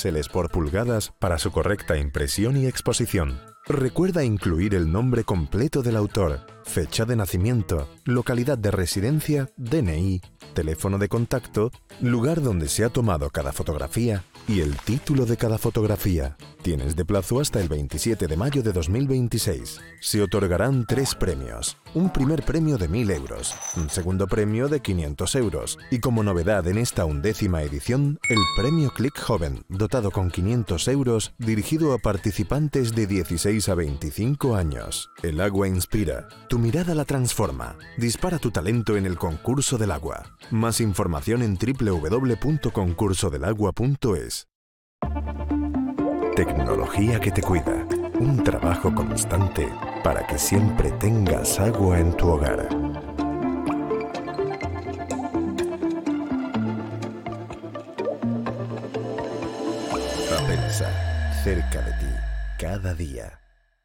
píxeles por pulgadas para su correcta impresión y exposición. Recuerda incluir el nombre completo del autor, fecha de nacimiento, localidad de residencia, DNI, teléfono de contacto, lugar donde se ha tomado cada fotografía y el título de cada fotografía. Tienes de plazo hasta el 27 de mayo de 2026. Se otorgarán 3 premios. Un primer premio de 1.000 euros, un segundo premio de 500 euros y como novedad en esta 11ª edición, el premio Click Joven, dotado con 500 euros, dirigido a participantes de 16 a 25 años. El agua inspira, tu mirada la transforma. Dispara tu talento en el concurso del agua. Más información en www.concursodelagua.es. Tecnología que te cuida. Un trabajo constante para que siempre tengas agua en tu hogar. Apensa, cerca de ti, cada día.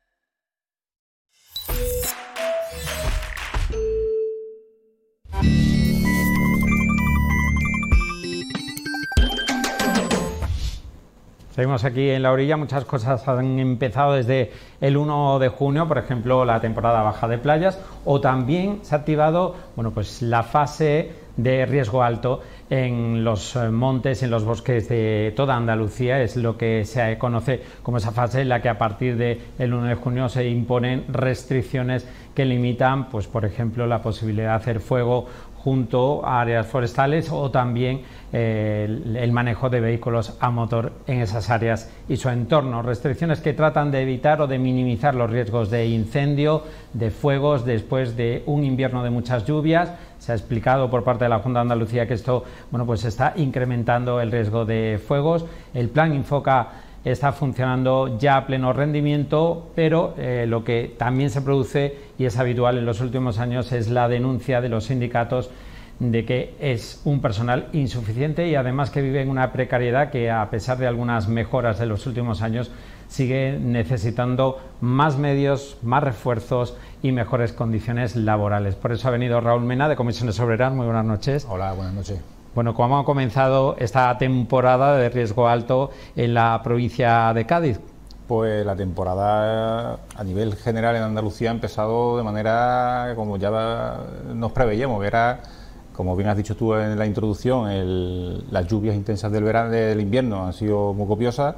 Seguimos aquí en la orilla, muchas cosas han empezado desde el 1 de junio, por ejemplo, la temporada baja de playas, o también se ha activado, bueno, pues la fase de riesgo alto en los montes, en los bosques de toda Andalucía. Es lo que se conoce como esa fase en la que a partir del 1 de junio se imponen restricciones que limitan, pues por ejemplo, la posibilidad de hacer fuego junto a áreas forestales o también el manejo de vehículos a motor en esas áreas y su entorno. Restricciones que tratan de evitar o de minimizar los riesgos de incendio, de fuegos después de un invierno de muchas lluvias. Se ha explicado por parte de la Junta de Andalucía que esto, bueno, pues está incrementando el riesgo de fuegos. El plan Infoca está funcionando ya a pleno rendimiento, pero lo que también se produce y es habitual en los últimos años es la denuncia de los sindicatos de que es un personal insuficiente y además que vive en una precariedad que, a pesar de algunas mejoras de los últimos años, sigue necesitando más medios, más refuerzos y mejores condiciones laborales. Por eso ha venido Raúl Mena, de Comisiones Obreras. Muy buenas noches. Hola, buenas noches. Bueno, ¿cómo ha comenzado esta temporada de riesgo alto en la provincia de Cádiz? Pues la temporada a nivel general en Andalucía ha empezado de manera como ya nos preveíamos, que era, como bien has dicho tú en la introducción, las lluvias intensas del invierno han sido muy copiosas.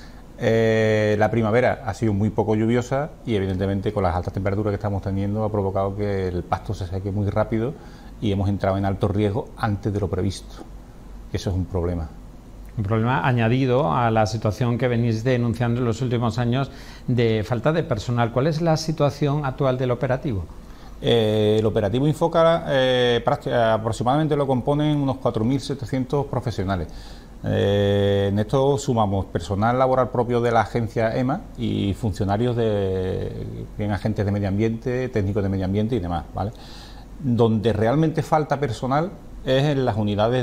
La primavera ha sido muy poco lluviosa y evidentemente con las altas temperaturas que estamos teniendo ha provocado que el pasto se seque muy rápido y hemos entrado en alto riesgo antes de lo previsto. Eso es un problema. Un problema añadido a la situación que venís denunciando en los últimos años de falta de personal. ¿Cuál es la situación actual del operativo? El operativo Infoca aproximadamente lo componen unos 4.700 profesionales. En esto sumamos personal laboral propio de la agencia EMA y funcionarios bien agentes de medio ambiente, técnicos de medio ambiente y demás, ¿vale? Donde realmente falta personal es en las unidades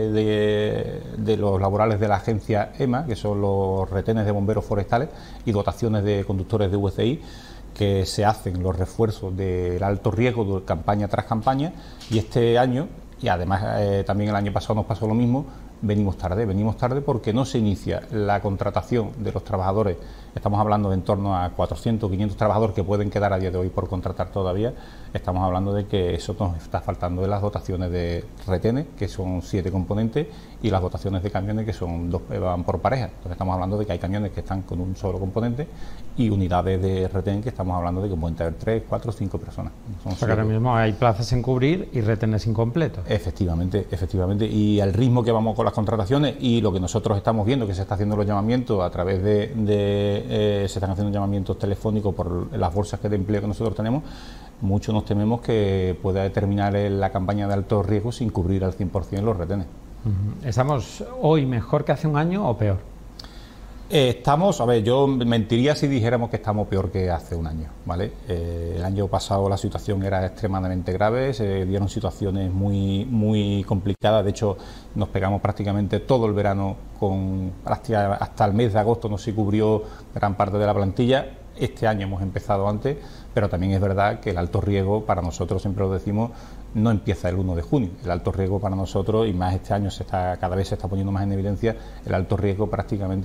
de los laborales de la agencia EMA, que son los retenes de bomberos forestales y dotaciones de conductores de VCI, que se hacen los refuerzos del alto riesgo de campaña tras campaña, y este año, y además también el año pasado nos pasó lo mismo, venimos tarde porque no se inicia la contratación de los trabajadores. Estamos hablando de en torno a 400 o 500 trabajadores que pueden quedar a día de hoy por contratar todavía. Estamos hablando de que eso nos está faltando de las dotaciones de retenes, que son 7 componentes, y las dotaciones de camiones, que son 2, van por pareja. Entonces estamos hablando de que hay camiones que están con un solo componente y unidades de retén que estamos hablando de que pueden tener 3, 4, 5 personas. O sea que ahora mismo hay plazas sin cubrir y retenes incompletos. Efectivamente. Y al ritmo que vamos con las contrataciones y lo que nosotros estamos viendo, que se está haciendo los llamamientos a través se están haciendo llamamientos telefónicos por las bolsas de empleo que nosotros tenemos, mucho nos tememos que pueda terminar la campaña de alto riesgo sin cubrir al 100% los retenes. ¿Estamos hoy mejor que hace un año o peor? Yo mentiría si dijéramos que estamos peor que hace un año, ¿vale? El año pasado la situación era extremadamente grave, se dieron situaciones muy complicadas. De hecho, nos pegamos prácticamente todo el verano hasta el mes de agosto no se cubrió gran parte de la plantilla. Este año hemos empezado antes, pero también es verdad que el alto riesgo, para nosotros, siempre lo decimos, no empieza el 1 de junio. El alto riesgo para nosotros, y más este año cada vez se está poniendo más en evidencia, el alto riesgo prácticamente